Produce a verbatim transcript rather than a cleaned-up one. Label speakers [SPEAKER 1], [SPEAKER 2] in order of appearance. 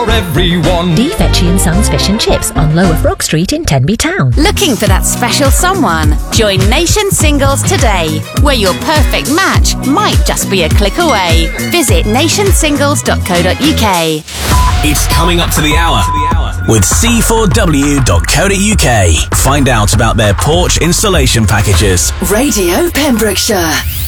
[SPEAKER 1] Everyone.
[SPEAKER 2] D. Fetchy and Sons Fish and Chips on Lower Frog Street in Tenby Town.
[SPEAKER 3] Looking for that special someone? Join Nation Singles today, where your perfect match might just be a click away. Visit nation singles dot co dot uk.
[SPEAKER 4] It's coming up to the hour with c four w dot co dot uk. Find out about their porch installation packages.
[SPEAKER 3] Radio Pembrokeshire.